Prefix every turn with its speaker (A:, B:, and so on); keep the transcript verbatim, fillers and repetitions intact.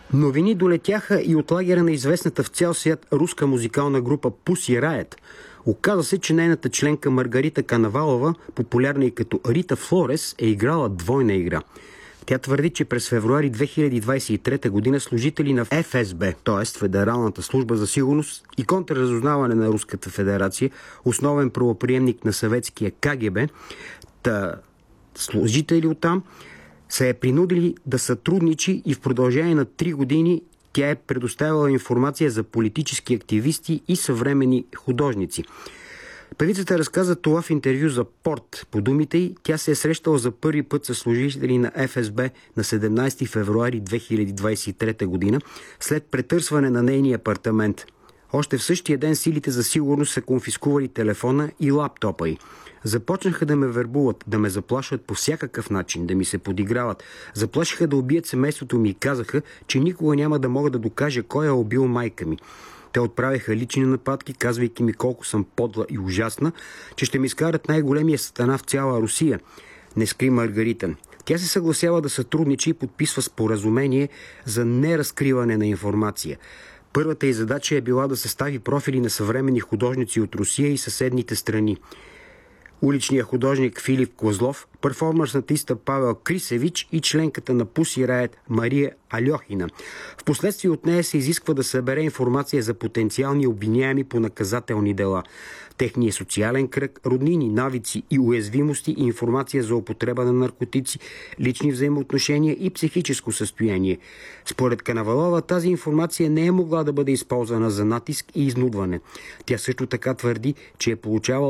A: Новини долетяха и от лагера на известната в цял свят руска музикална група Pussy Riot. Оказа се, че нейната членка Маргарита Канавалова, популярна и като Рита Флорес, е играла двойна игра. Тя твърди, че през февруари две хиляди двадесет и трета година служители на Еф Ес Бе, т.е. Федералната служба за сигурност и контрразузнаване на Руската федерация, основен правоприемник на съветския Ка Ге Бе, та служители оттам, се е принудили да сътрудничи и в продължение на три години тя е предоставила информация за политически активисти и съвременни художници. Певицата разказа това в интервю за Порт. По думите й, тя се е срещала за първи път с служители на Еф Ес Бе на седемнадесети февруари две хиляди двадесет и трета година след претърсване на нейния апартамент. Още в същия ден силите за сигурност са конфискували телефона и лаптопа й. Започнаха да ме вербуват, да ме заплашват по всякакъв начин, да ми се подиграват. Заплашиха да убият семейството ми и казаха, че никога няма да мога да докажа кой е убил майка ми. Те отправиха лични нападки, казвайки ми колко съм подла и ужасна, че ще ми изкарат най-големия сатана в цяла Русия, не скри Маргарита. Тя се съгласява да сътрудничи и подписва споразумение за неразкриване на информация. Първата й задача е била да състави профили на съвременни художници от Русия и съседните страни. Уличният художник Филип Козлов, перформанс-артиста Павел Крисевич и членката на Pussy Riot Мария Альохина. Впоследствие от нея се изисква да събере информация за потенциални обвиняеми по наказателни дела, техния социален кръг, роднини, навици и уязвимости, и информация за употреба на наркотици, лични взаимоотношения и психическо състояние. Според Канавалова тази информация не е могла да бъде използвана за натиск и изнудване. Тя също така твърди, че е получавала